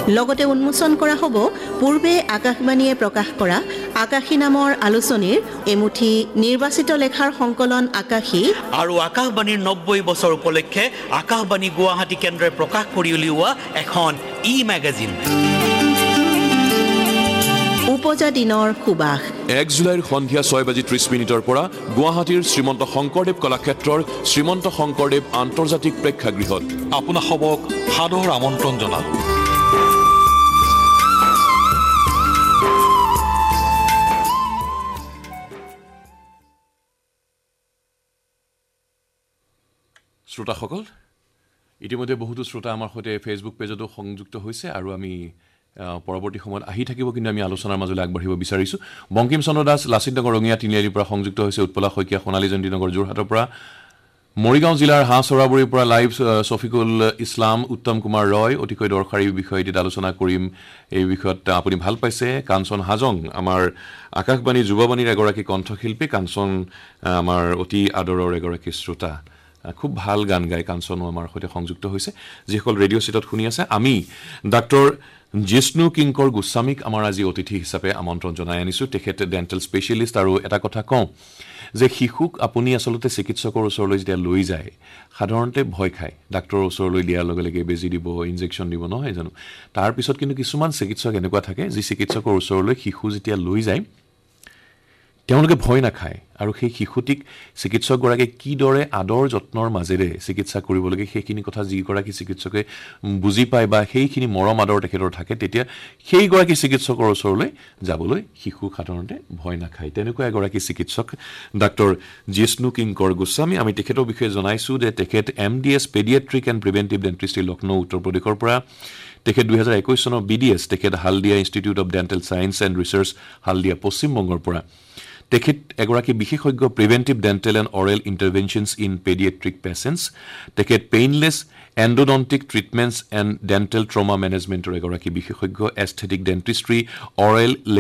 লগতে উন্মোচন কৰা হ'ব পূৰ্বে আকাশবাণীয়ে প্ৰকাশ কৰা আকাশী নামৰ আলোচনীৰ এমুঠি নিৰ্বাচিত লেখাৰ সংকলন আকাশী আৰু আকাশবাণীৰ 90 বছৰ উপলক্ষে আকাশবাণী গুৱাহাটী কেন্দ্ৰই প্ৰকাশ কৰি উলিওৱা এখন ই-মেগাজিন। উপজা দিনৰ সুবাস 1 জুলাইৰ সন্ধিয়া 6:30 পৰা গুৱাহাটীৰ শ্ৰীমন্ত শংকৰদেৱ কলাক্ষেত্ৰৰ শ্ৰীমন্ত শংকৰদেৱ আন্তৰ্জাতিক প্ৰেক্ষাগৃহত আপোনাক সবক সাদৰ আমন্ত্ৰণ জনালো। শ্ৰোতাসকল, ইতিমধ্যে বহুতো শ্ৰোতা আমাৰ সৈতে ফেচবুক পেজতো সংযুক্ত হৈছে আৰু আমি পৰৱৰ্তী সময়ত আহি থাকিব, কিন্তু আমি আলোচনাৰ মাজলৈ আগবাঢ়িব বিচাৰিছোঁ। বংকিম চন্দ্ৰ দাস লাচিত নগৰ ৰঙিয়া তিনিআলিৰ পৰা সংযুক্ত হৈছে, উৎপলা শইকীয়া সোণালী জয়ন্তী নগৰ যোৰহাটৰ পৰা, মৰিগাঁও জিলাৰ হাঁহচৰাবুৰীৰ পৰা লাইভ ছফিকুল ইছলাম, উত্তম কুমাৰ ৰয় অতিকৈ দৰকাৰী বিষয় এটিত আলোচনা কৰিম, এই বিষয়ত আপুনি ভাল পাইছে। কাঞ্চন হাজং আমাৰ আকাশবাণী যুৱবাণীৰ এগৰাকী কণ্ঠশিল্পী, কাঞ্চন আমাৰ অতি আদৰৰ এগৰাকী শ্ৰোতা, খুব ভাল গান গায় কাঞ্চনো আমাৰ সৈতে সংযুক্ত হৈছে। যিসকল ৰেডিঅ' ছেটত শুনি আছে, আমি ডাক্তৰ জিষ্ণু কিংকৰ গোস্বামীক আমাৰ আজি অতিথি হিচাপে আমন্ত্ৰণ জনাই আনিছোঁ। তেখেত ডেণ্টেল স্পেচিয়েলিষ্ট। আৰু এটা কথা কওঁ যে শিশুক আপুনি আচলতে চিকিৎসকৰ ওচৰলৈ যেতিয়া লৈ যায়, সাধাৰণতে ভয় খায় ডাক্তৰৰ ওচৰলৈ দিয়াৰ লগে লগে বেজি দিব, ইনজেকশ্যন দিব, নহয় জানো? তাৰপিছত কিন্তু কিছুমান চিকিৎসক এনেকুৱা থাকে যি চিকিৎসকৰ ওচৰলৈ শিশু যেতিয়া লৈ যায় তেওঁলোকে ভয় নাখায় আৰু সেই শিশুটিক চিকিৎসকগৰাকীয়ে কিদৰে আদৰ যত্নৰ মাজেৰে চিকিৎসা কৰিব লাগে সেইখিনি কথা যিগৰাকী চিকিৎসকে বুজি পায় বা সেইখিনি মৰম আদৰ তেখেতৰ থাকে, তেতিয়া সেইগৰাকী চিকিৎসকৰ ওচৰলৈ যাবলৈ শিশু সাধাৰণতে ভয় নাখায়। তেনেকুৱা এগৰাকী চিকিৎসক ডাক্তৰ জিষ্ণু কিংকৰ গোস্বামী। আমি তেখেতৰ বিষয়ে জনাইছোঁ যে তেখেত MDS paediatric and preventive ডেণ্টিষ্ট্ৰি Lucknow উত্তৰ প্ৰদেশৰ পৰা। তেখেত 2021 চনৰ BDS, তেখেত Haldia institute of dental science and research Haldia পশ্চিমবংগৰ পৰা। তেখেত এগৰাকী বিশেষজ্ঞ preventive dental and oral ইণ্টাৰভেনশ্যনছ in paediatric patients. তেখেত পেইনলেছ এণ্ডোডন্টিক ট্ৰিটমেণ্টছ এণ্ড ডেণ্টেল ট্ৰমা মেনেজমেণ্টৰ এগৰাকী বিশেষজ্ঞ, এস্থেটিক ডেণ্টিষ্ট্ৰি, অৰেল